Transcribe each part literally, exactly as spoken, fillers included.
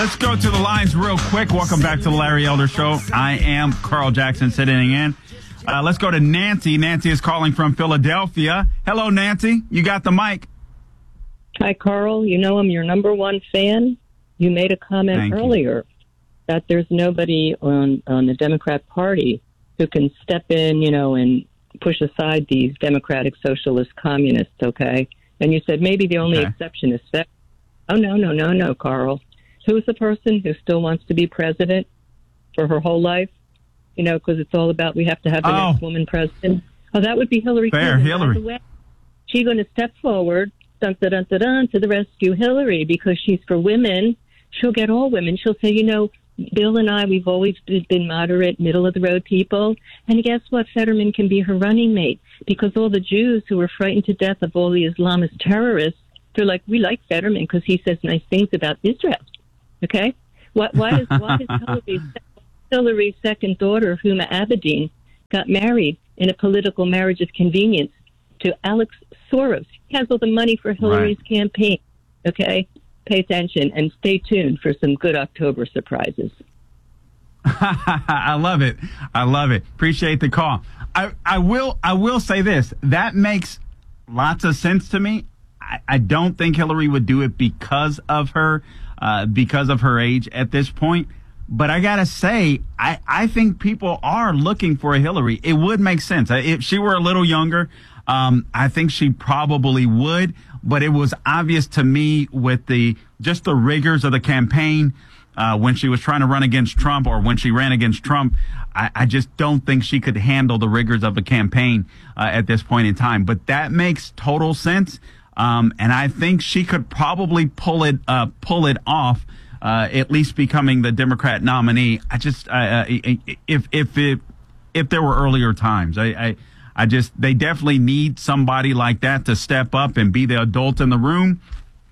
Let's go to the lines real quick. Welcome back to the Larry Elder Show. I am Carl Jackson sitting in. Uh, let's go to Nancy. Nancy is calling from Philadelphia. Hello, Nancy. You got the mic. Hi, Carl. You know I'm your number one fan. You made a comment Thank earlier you. that there's nobody on, on the Democrat Party who can step in, you know, and push aside these democratic socialist communists, okay? And you said maybe the only okay. exception is Fed. Oh, no, no, no, no, Carl. Who's the person who still wants to be president for her whole life? You know, because it's all about we have to have the oh. next woman president. Oh, that would be Hillary Fair, Clinton. Hillary. By the way, she's going to step forward, dun, dun, dun, dun, dun, to the rescue Hillary because she's for women. She'll get all women. She'll say, you know, Bill and I, we've always been moderate, middle-of-the-road people. And guess what? Fetterman can be her running mate because all the Jews who were frightened to death of all the Islamist terrorists, they're like, we like Fetterman because he says nice things about Israel. Okay? Why, why is, why is Hillary's, Hillary's second daughter, Huma Abedin, got married in a political marriage of convenience to Alex Soros? He has all the money for Hillary's right. campaign. Okay? Pay attention and stay tuned for some good October surprises. I love it. I love it. Appreciate the call. I, I will I will say this. That makes lots of sense to me. I, I don't think Hillary would do it because of her uh, because of her age at this point. But I gotta say, I, I think people are looking for a Hillary. It would make sense. If she were a little younger, um, I think she probably would. But it was obvious to me with the just the rigors of the campaign uh, when she was trying to run against Trump or when she ran against Trump. I, I just don't think she could handle the rigors of the campaign uh, at this point in time. But that makes total sense. Um, and I think she could probably pull it uh, pull it off, uh, at least becoming the Democrat nominee. I just uh, if if it if there were earlier times, I. I I just, they definitely need somebody like that to step up and be the adult in the room.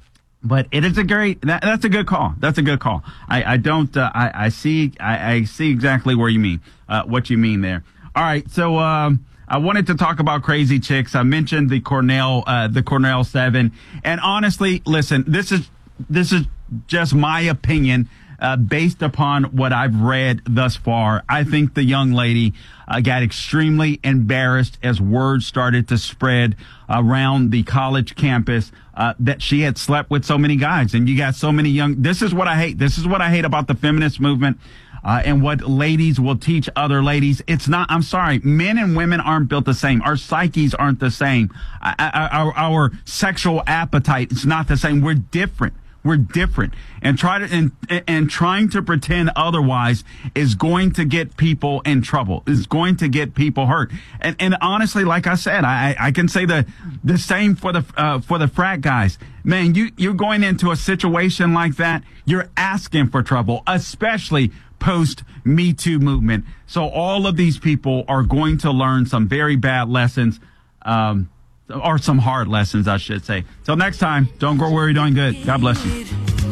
But it is a great, that, that's a good call. That's a good call. I, I don't, uh, I, I see, I, I see exactly where you mean, uh, what you mean there. All right. So, um, I wanted to talk about Crazy Chicks. I mentioned the Cornell, uh, the Cornell seven. And honestly, listen, this is, this is just my opinion. Uh, based upon what I've read thus far, I think the young lady uh, got extremely embarrassed as word started to spread around the college campus uh, that she had slept with so many guys. And you got so many young. This is what I hate. This is what I hate about the feminist movement uh, and what ladies will teach other ladies. It's not. I'm sorry. Men and women aren't built the same. Our psyches aren't the same. I, I, our, our sexual appetite is not the same. We're different. We're different, and try to and and trying to pretend otherwise is going to get people in trouble. Is going to get people hurt. And and honestly, like I said, I I can say the the same for the uh, for the frat guys. Man, you you're going into a situation like that, you're asking for trouble, especially post Me Too movement. So all of these people are going to learn some very bad lessons. Um, Or some hard lessons, I should say. Till next time, don't grow weary doing good. God bless you.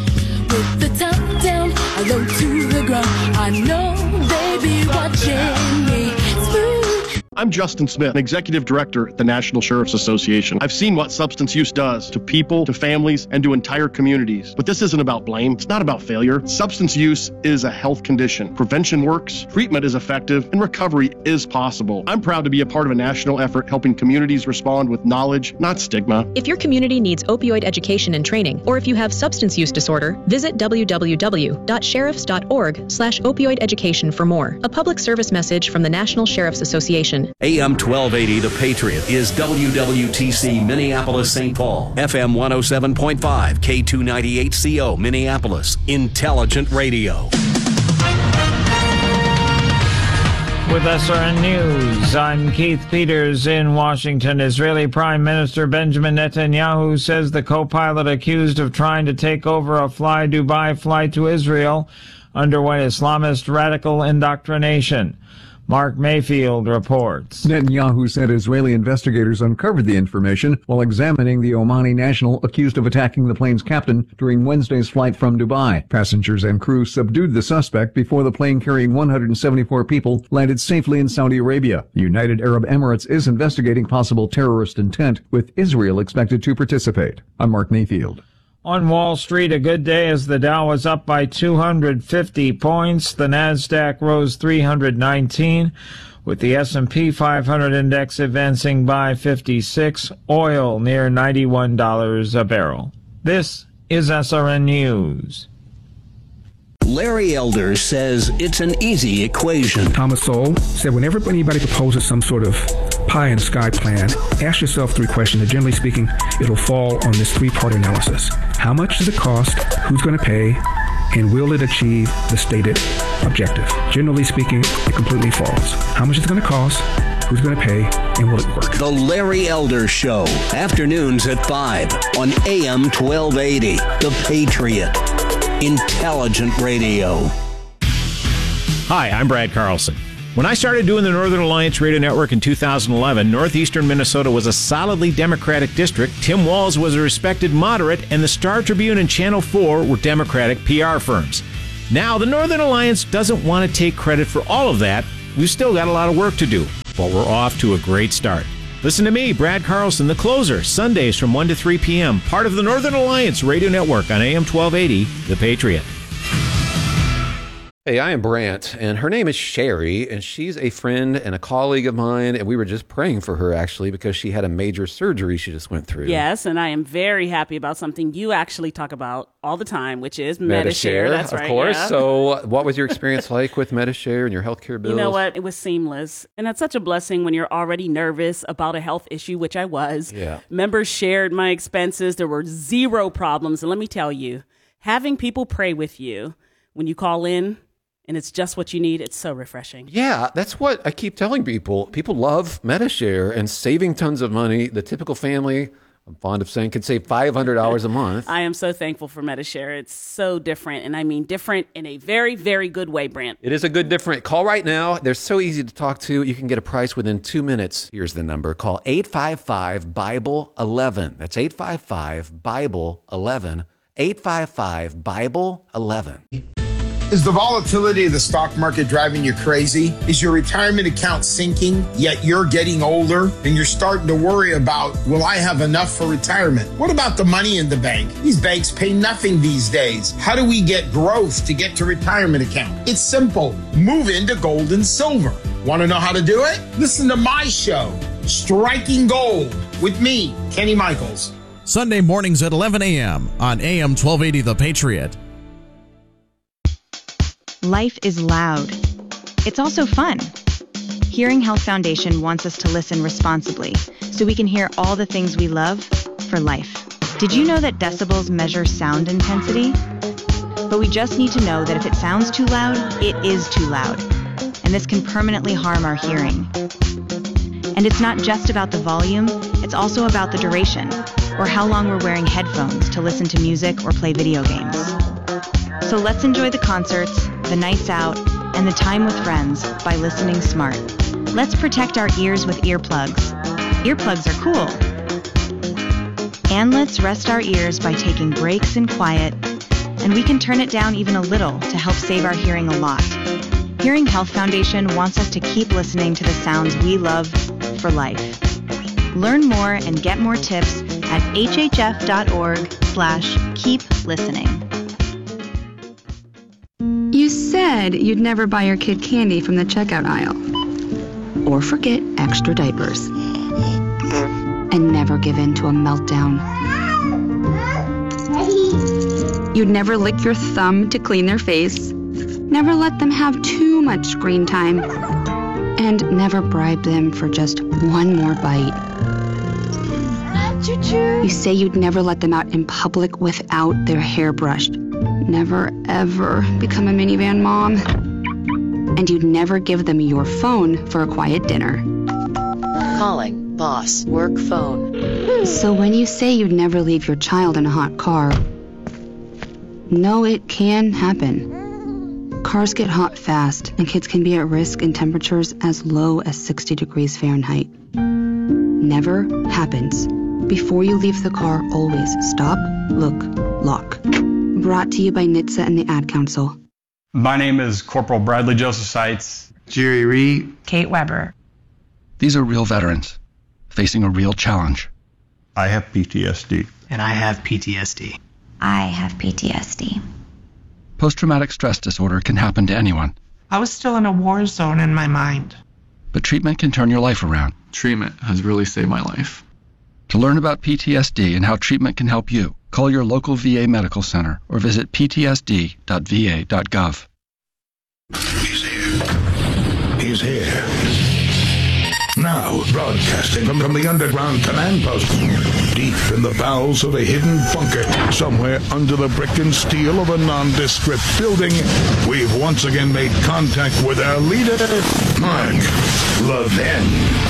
With the top down, I low to the ground. I know they be watching me. Smooth. I'm Justin Smith, Executive Director at the National Sheriff's Association. I've seen what substance use does to people, to families, and to entire communities. But this isn't about blame. It's not about failure. Substance use is a health condition. Prevention works, treatment is effective, and recovery is possible. I'm proud to be a part of a national effort helping communities respond with knowledge, not stigma. If your community needs opioid education and training, or if you have substance use disorder, visit w w w dot sheriffs dot org slash opioid education for more. A public service message from the National Sheriff's Association. A M twelve eighty The Patriot is W W T C Minneapolis Saint Paul, F M one oh seven point five, K two ninety-eight C O Minneapolis, Intelligent Radio. With S R N News, I'm Keith Peters in Washington. Israeli Prime Minister Benjamin Netanyahu says the co-pilot accused of trying to take over a Fly Dubai flight to Israel underwent Islamist radical indoctrination. Mark Mayfield reports. Netanyahu said Israeli investigators uncovered the information while examining the Omani national accused of attacking the plane's captain during Wednesday's flight from Dubai. Passengers and crew subdued the suspect before the plane carrying one hundred seventy-four people landed safely in Saudi Arabia. The United Arab Emirates is investigating possible terrorist intent, with Israel expected to participate. I'm Mark Mayfield. On Wall Street, a good day as the Dow was up by two hundred fifty points. The Nasdaq rose three hundred nineteen, with the S and P five hundred index advancing by fifty-six. Oil near ninety-one dollars a barrel. This is S R N News. Larry Elder says it's an easy equation. Thomas Sowell said whenever anybody proposes some sort of pie in the sky plan, ask yourself three questions, and generally speaking, it'll fall on this three-part analysis. How much does it cost? Who's going to pay? And will it achieve the stated objective? Generally speaking, it completely falls. How much is it going to cost? Who's going to pay? And will it work? The Larry Elder Show, afternoons at five on A M twelve eighty, The Patriot. Intelligent Radio. Hi, I'm Brad Carlson. When I started doing the Northern Alliance Radio Network in two thousand eleven, northeastern Minnesota was a solidly Democratic district. Tim Walz was a respected moderate, and the Star Tribune and Channel four were Democratic P R firms. Now, the Northern Alliance doesn't want to take credit for all of that. We've still got a lot of work to do, but we're off to a great start. Listen to me, Brad Carlson, The Closer, Sundays from one to three p.m., part of the Northern Alliance Radio Network on A M twelve eighty, The Patriot. Hey, I am Brant, and her name is Sherry, and she's a friend and a colleague of mine, and we were just praying for her, actually, because she had a major surgery she just went through. Yes, and I am very happy about something you actually talk about all the time, which is Medi-Share. That's of right, course. yeah. So what was your experience like with Medi-Share and your healthcare bills? You know what? It was seamless, and it's such a blessing when you're already nervous about a health issue, which I was. Yeah. Members shared my expenses. There were zero problems, and let me tell you, having people pray with you when you call in, and it's just what you need, it's so refreshing. Yeah, that's what I keep telling people. People love Medi-Share and saving tons of money. The typical family, I'm fond of saying, can save five hundred dollars a month. I am so thankful for Medi-Share. It's so different, and I mean different in a very, very good way, Brant. It is a good different. Call right now. They're so easy to talk to. You can get a price within two minutes. Here's the number. Call eight five five, Bible eleven. That's eight five five, Bible eleven. eight five five, Bible eleven. Is the volatility of the stock market driving you crazy? Is your retirement account sinking, yet you're getting older and you're starting to worry about, will I have enough for retirement? What about the money in the bank? These banks pay nothing these days. How do we get growth to get to retirement account? It's simple. Move into gold and silver. Want to know how to do it? Listen to my show, Striking Gold, with me, Kenny Michaels. Sunday mornings at eleven a.m. on A M twelve eighty The Patriot. Life is loud. It's also fun. Hearing Health Foundation wants us to listen responsibly so we can hear all the things we love for life. Did you know that decibels measure sound intensity? But we just need to know that if it sounds too loud, it is too loud. And this can permanently harm our hearing. And it's not just about the volume, it's also about the duration, or how long we're wearing headphones to listen to music or play video games. So let's enjoy the concerts, the nights out, and the time with friends by listening smart. Let's protect our ears with earplugs. Earplugs are cool. And let's rest our ears by taking breaks in quiet, and we can turn it down even a little to help save our hearing a lot. Hearing Health Foundation wants us to keep listening to the sounds we love for life. Learn more and get more tips at hhf.org slash keep listening. You said you'd never buy your kid candy from the checkout aisle. Or forget extra diapers. And never give in to a meltdown. You'd never lick your thumb to clean their face. Never let them have too much screen time. And never bribe them for just one more bite. You say you'd never let them out in public without their hair brushed. Never, ever become a minivan mom. And you'd never give them your phone for a quiet dinner. Calling boss work phone. So when you say you'd never leave your child in a hot car, no, it can happen. Cars get hot fast, and kids can be at risk in temperatures as low as sixty degrees Fahrenheit. Never happens. Before you leave the car, always stop, look, lock. Brought to you by N H T S A and the Ad Council. My name is Corporal Bradley Joseph Seitz. Jerry Reed. Kate Weber. These are real veterans facing a real challenge. I have P T S D. And I have P T S D. I have P T S D. Post-traumatic stress disorder can happen to anyone, I was still in a war zone in my mind. but treatment can turn your life around. Treatment has really saved my life. To learn about P T S D and how treatment can help you, call your local V A medical center or visit p t s d dot v a dot gov. He's here. He's here. Now, broadcasting from, from the underground command post, deep in the bowels of a hidden bunker, somewhere under the brick and steel of a nondescript building, we've once again made contact with our leader, Mark Levin.